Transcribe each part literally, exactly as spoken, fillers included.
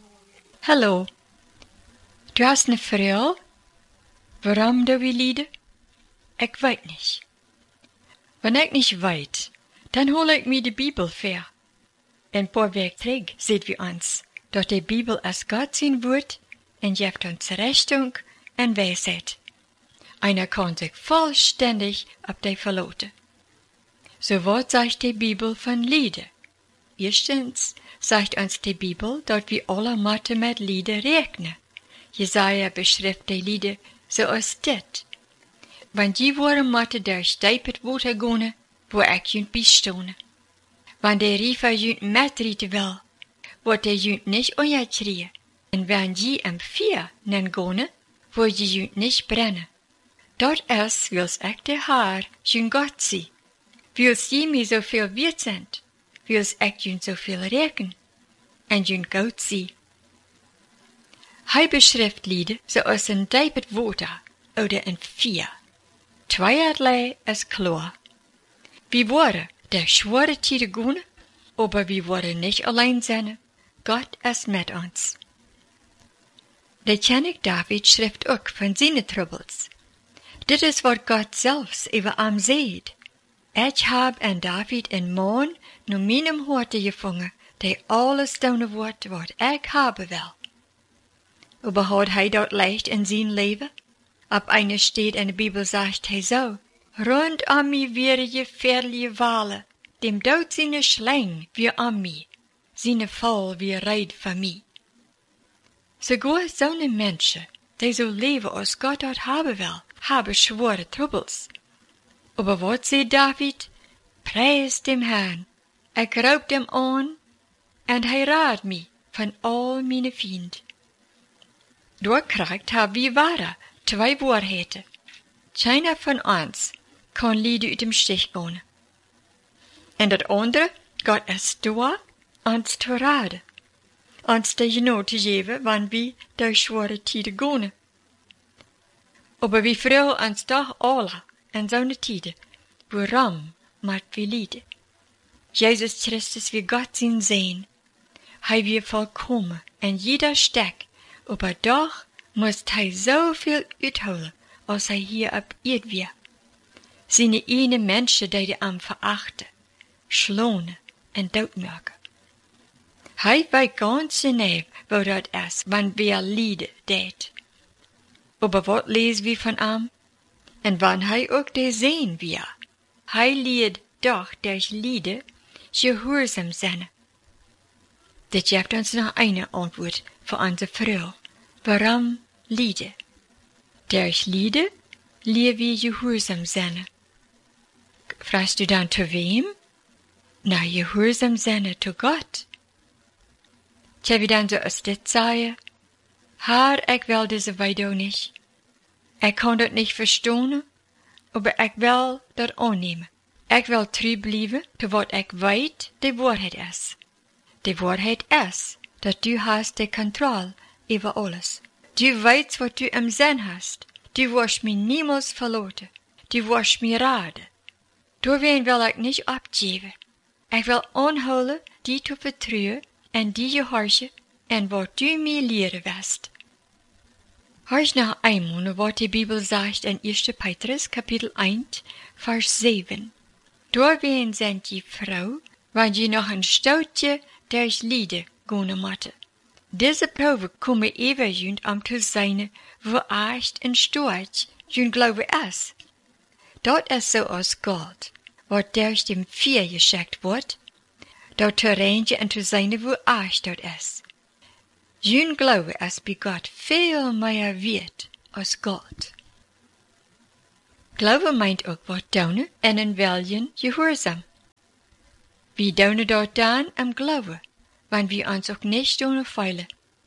Hallo, du hast eine Frau? Warum du wie lieden? Ich weet nicht. Wenn ich nicht weet, dann hol ich mir die Bibel ver. Ein paar Werk terug sieht wir uns, dass die Bibel als Gott sein Wort und gibt uns Richtung und Weisheit. Einer kann sich vollständig auf die verlassen. So was sagt die Bibel von Lieder? Erstens sagt uns die Bibel, dass wir alle Mathe mit Lieder rechnen. Jesaja beschreibt die Lieder so als dit. Wenn die woorden Mathe der stijpet water gone, wo ik junt bijstonen. Wenn der Riefer junt metrieten will, wordt der junt nicht onjatrien. En wenn die am vier nen gone, wo die junt nicht brennen. Dort is, wils ik de haar junt Gott zie. Wils die mir so viel wert sind. Wils ik junt so viel reken. En junt Gott zie. Hij beschrijft Lieder so als een dijpet water oder een vier. Zweierlei is klar. Wir worden der schwere Tiere gune, aber wir worden nicht allein sein. Gott ist mit uns. Der König David schrift auch von seinen Troubles. Dit is wat Gott selbst über ihm sagt. Ich hab an David een Mann nur meinem Horte gefangen, der alles doen wordt wat ich haben will. Aber hat hij dat leicht in zijn Leben? Ab einer steht in der Bibel, sagt hij so, rund an mir wäre gefährliche Wale, dem Tod seine Schlang wie an mir, seine Fall wie Reid von mir. Sogar so eine Menschen, die so leben, als Gott dort haben will, haben schwere Troubles. Aber was sagt David? Preis dem Herrn, ich raub dem an, und hij raadt mich von all meine Fiend. Doorkrijgt haben wir wahre, zwei Wahrheiten. Keiner von uns kann Lieder uit dem Stich gehen. Und das andere, Gott ist da, uns zu raden. Uns die Genot zu geben, wenn wir durch schwere Tiden gehen. Aber wir freuen uns doch alle in so einer Tide. Warum macht wir Lieder? Jesus Christus wie Gott sein sehen. Hij wir vollkommen in jeder Steck. Aber doch muss hij so viel uitholen, als hij hier op eerd weer. Seine ene Menschen, die de am verachten, schlonen en doodmaken. Hij weet ganz genau, wo dat is, wann wer Lieder deed. Aber wat lesen wir von ihm? En wann hij ook de sehen wir? Hij leert doch durch Lieder gehoorzaam zijn. Dit geeft ons nog eine Antwort für unsere Frau. Warum Lieder? Durch Lieder lehren wir gehorsam sein. Fragst du dann zu wem? Na, gehorsam sein zu Gott. Tja, wie dann so als dit sagen? Herr, ich will diese Weidung nicht. Ich kann das nicht verstehen, aber ich will das annehmen. Ich will treu bleiben, zu wat ich weet, die Wahrheit ist. Die Wahrheit ist, dass du hast die Kontrolle über alles. Du weißt, was du im Sinn hast. Du wirst mich niemals verlassen. Du wirst mir raten. Deswegen will ich nicht abgeben. Ich will anholen, die zu vertrauen und die gehorchen und was du mir lehren wirst. Hörst noch einmal, was die Bibel sagt in erster Petrus, Kapitel eins, Vers sieben. Deswegen sind die Frau, wenn sie noch ein Stoutje durch Lieder gehen müssen. Diese Probe kommen even am zu sein, wo echt en Sturz jun Glaube ist. Dort ist so aus Gold, was durch dem Vier geschickt wird, dort zu rangen und zu sein, wo echt dort ist. Jun Glaube ist bei Gott viel mehr wert als Gold. Glaube meint auch was tun en een weljen gehoorzaam. Wir tun dort dann am Glaube, wenn wir uns auch nicht ohne feilen.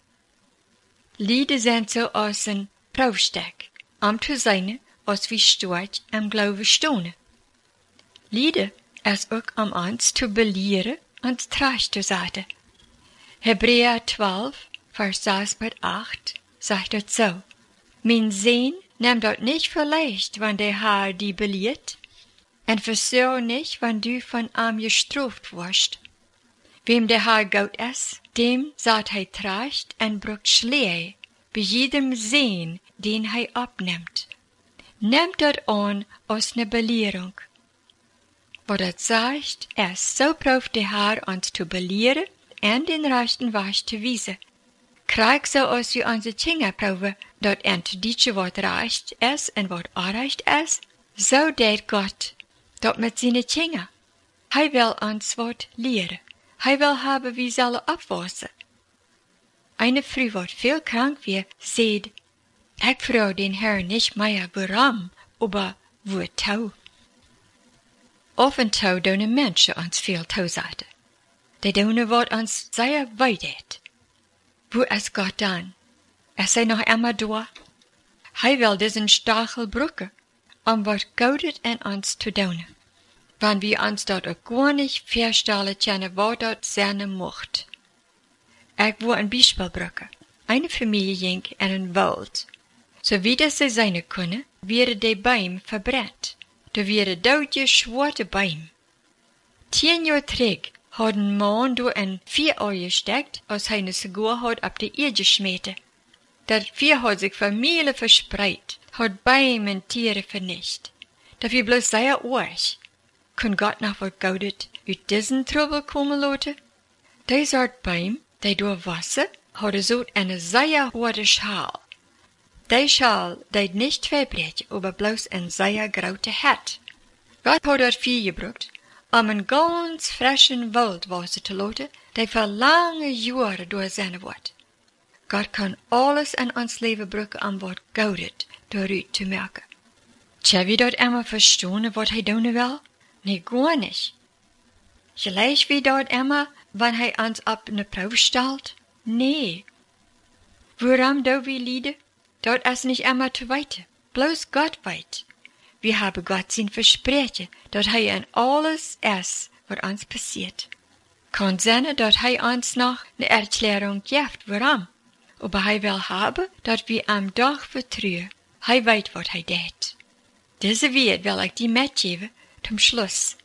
Lieder sind so als ein Prüfsteck, um zu sein, als wir stort am Glaube stehen. Lieder ist auch um uns zu belehren und Trost zu sagen. Hebräer zwölf, Vers sechs bis acht sagt dort so: Mein Sehn, nimm dort nicht vielleicht, wenn der Herr die belehrt, und versau nicht, wenn du von ihm gestraft wirst. Wem der Herr gut ist, dem sagt hij tracht en brucht Schlee, bei jedem Sehen, den hij abnimmt. Nimmt dat an als ne Belehrung. Wat dat sagt, ist, so prüft der Herr uns zu belehren en den rechten Weg zu wiesen. Krijg so als wir onze Kinder proeven, dat ent dietje wat recht is en wat onrecht is, so deed Gott dat met zijn Kinder. Hij wil ons wat leren. Hij wil hebben wie zullen opwassen. Eine Frau, wat veel krank weer, zei, ik vroeg den Herr nicht mehr waarom, aber wozu. Af en toe doen mensen ons veel toezetten. Die doen wat ons zeer weidet. Wo ist Gott dann? Ist hij noch immer da? Hij wil diesen Stachel brücken, um wat Gutes in ons zu doen. Wann wir uns dort auch gar nicht verstellen können, was dort sein mocht. Ich will ein Beispiel brücken. Eine Familie ging in den Wald. So wie das sie sein können, wäre der Baum verbrannt. Da wäre dort schwarze Baum. Zehn Jahre zurück hat ein Mann da in vier Eier gesteckt, als er eine Sigur hat ab der Erde geschmissen. Das Vieh hat sich Familie verspreit, hat Bäume und Tiere vernichtet. Dafür bloß sehr arg. Kann Gott noch wat Gutes uit diesen Trouble kommen lassen? Die Sort Baum, die durch Wasser, hat so eine sehr harte Schal. Die Schal, die nicht verbrennt, aber bloß ein sehr große hat. Gott hat das Vieh gebraucht, um ein ganz frischen Waldwasser zu lassen, die für lange Jahre durch sein wird. Gott kann alles in ons Leben brauchen, um wat Gutes daraus zu merken. Tja, wie dort immer verstehen, was er tun will? Nee, gar nicht. Gleich wie dort immer, wenn er uns ab ne Probe stellt? Nee. Warum do wir lieden? Dort ist nicht immer zu weit. Bloß Gott weit. Wir haben Gott sein Versprechen, dass er in alles ist, was uns passiert. Kann sein, dass er uns noch ne Erklärung gibt, warum. Aber er will haben, dass wir am Tag vertrauen. Er weiß, was er tut. Diese Wert will ich dir mitgeben, zum Schluss.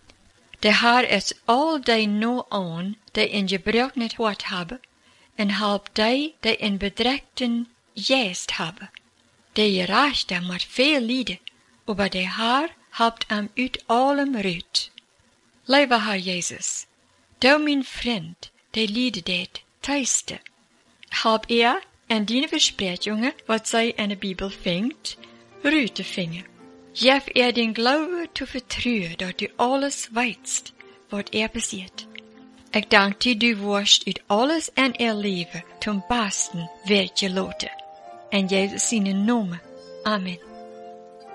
Der Herr ist all die no an, die in Gebrauch nicht hart haben, en halb die, die in bedreckten Geist haben. Die Gerechte moet viel lijden, aber der Herr helpt am uit allem rut. Lieber Herr Jesus, du mein Freund, der Lieder det, teiste. Help er en die Versprechungen, wat zij in de Bibel vindt, rut te vingen. Geef er den Glaube zu vertrauen, dass du alles weißt, was er passiert. Ich danke dir, du wirst uit alles in ihr Leben zum Besten wird gelassen. In Jesus seinen Namen. Amen.